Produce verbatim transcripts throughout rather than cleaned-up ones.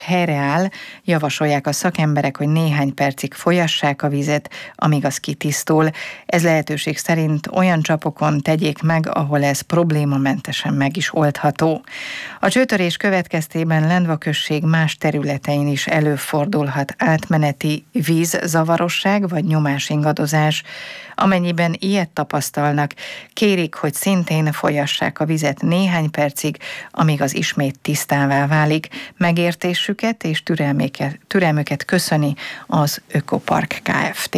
helyreáll, javasolják a szakemberek, hogy néhány percig folyassák a vizet, amíg az kitisztul. Ez lehetőség szerint olyan csapokon tegyék meg, ahol ez problémamentesen meg is oldható. A csőtörés következtében Lendva község más területein is előfordulhat átmeneti vízzavarosság vagy nyomásingadozás. Amennyiben ilyet tapasztalnak, kérik, hogy szintén folyassák a vizet néhány percig, amíg az ismét tisztává válik. Megértésüket és türelmüket, türelmüket köszöni az Ökopark Kft.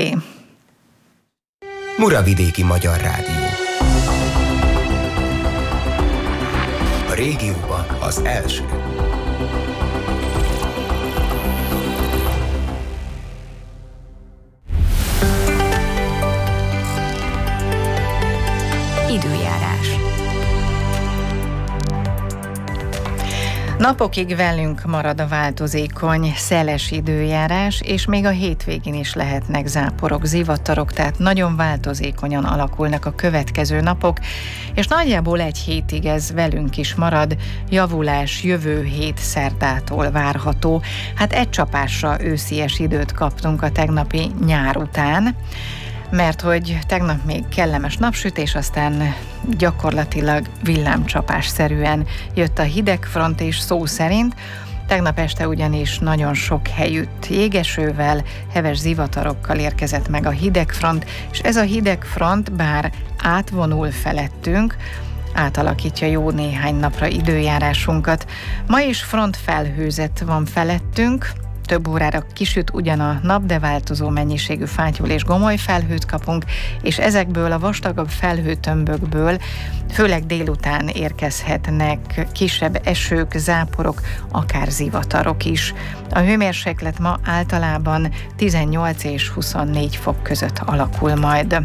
Muravidéki Magyar Rádió. A régióban az első. Időjárás. Napokig velünk marad a változékony, szeles időjárás, és még a hétvégén is lehetnek záporok, zivatarok, tehát nagyon változékonyan alakulnak a következő napok, és nagyjából egy hétig ez velünk is marad, javulás jövő hét szerdától várható. Hát egy csapásra őszies időt kaptunk a tegnapi nyár után, mert hogy tegnap még kellemes napsütés, aztán gyakorlatilag villámcsapásszerűen jött a hidegfront, és szó szerint tegnap este ugyanis nagyon sok helyütt jégesővel, heves zivatarokkal érkezett meg a hidegfront, és ez a hidegfront bár átvonul felettünk, átalakítja jó néhány napra időjárásunkat. Ma is frontfelhőzet van felettünk, több órára kisüt ugyan a nap, de változó mennyiségű fátyol és gomoly felhőt kapunk, és ezekből a vastagabb felhőtömbökből főleg délután érkezhetnek kisebb esők, záporok, akár zivatarok is. A hőmérséklet ma általában tizennyolc és huszonnégy fok között alakul majd.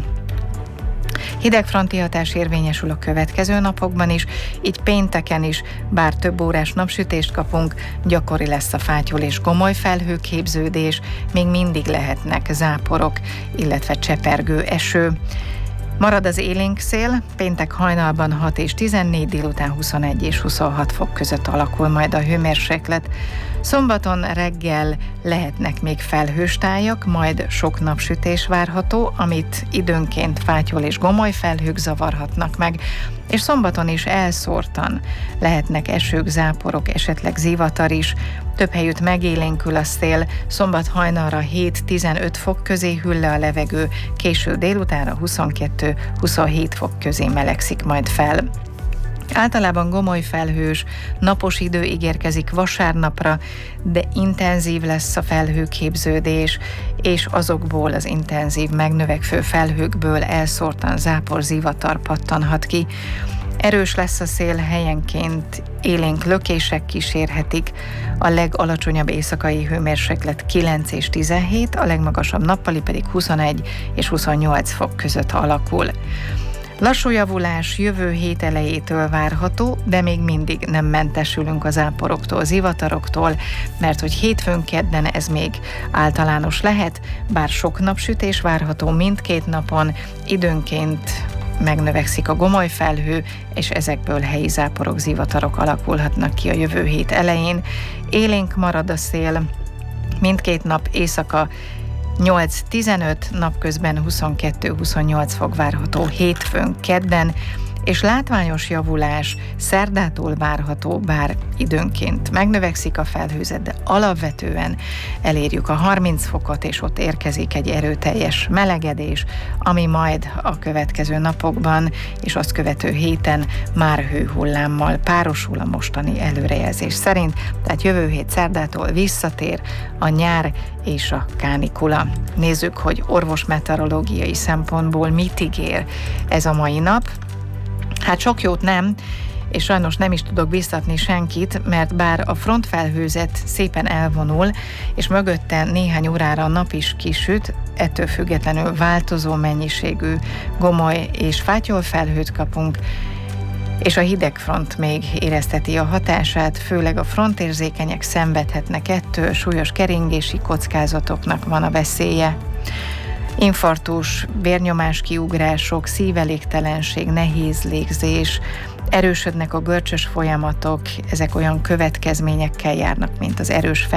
Hidegfronti hatás érvényesül a következő napokban is, így pénteken is, bár több órás napsütést kapunk, gyakori lesz a fátyol és gomoly felhőképződés, még mindig lehetnek záporok, illetve csepergő eső. Marad az élénk szél, péntek hajnalban hat és tizennégy, délután huszonegy és huszonhat fok között alakul majd a hőmérséklet. Szombaton reggel lehetnek még felhős tájak, majd sok napsütés várható, amit időnként fátyol és gomoly felhők zavarhatnak meg, és szombaton is elszórtan lehetnek esők, záporok, esetleg zivatar is. Több helyütt megélénkül a szél, szombat hajnalra hét-tizenöt fok közé hűl le a levegő, késő délutánra huszonkettő-huszonhét fok közé melegszik majd fel. Általában gomoly felhős, napos idő ígérkezik vasárnapra, de intenzív lesz a felhőképződés, és azokból az intenzív megnövekvő felhőkből elszórtan zápor, zivatar pattanhat ki. Erős lesz a szél, helyenként élénk lökések kísérhetik, a legalacsonyabb éjszakai hőmérséklet kilenc és tizenhét, a legmagasabb nappali pedig huszonegy és huszonnyolc fok között alakul. Lassú javulás jövő hét elejétől várható, de még mindig nem mentesülünk az záporoktól, zivataroktól, mert hogy hétfőn kedden ez még általános lehet, bár sok napsütés várható mindkét napon, időnként megnövekszik a gomoly felhő, és ezekből helyi záporok, zivatarok alakulhatnak ki a jövő hét elején. Élénk marad a szél, mindkét nap éjszaka nyolc-tizenöt, napközben huszonkettő-huszonnyolc fok várható hétfőn, kedden, és látványos javulás szerdától várható, bár időnként megnövekszik a felhőzet, de alapvetően elérjük a harminc fokot, és ott érkezik egy erőteljes melegedés, ami majd a következő napokban és azt követő héten már hőhullámmal párosul a mostani előrejelzés szerint, tehát jövő hét szerdától visszatér a nyár és a kánikula. Nézzük, hogy orvosmeteorológiai szempontból mit ígér ez a mai nap. Hát sok jót nem, és sajnos nem is tudok biztatni senkit, mert bár a frontfelhőzet szépen elvonul, és mögötte néhány órára a nap is kisüt, ettől függetlenül változó mennyiségű gomoly és fátyol felhőt kapunk, és a hidegfront még érezteti a hatását, főleg a frontérzékenyek szenvedhetnek ettől, súlyos keringési kockázatoknak van a veszélye. Infarktus, vérnyomás kiugrások, szívelégtelenség, nehéz légzés, erősödnek a görcsös folyamatok, ezek olyan következményekkel járnak, mint az erős fel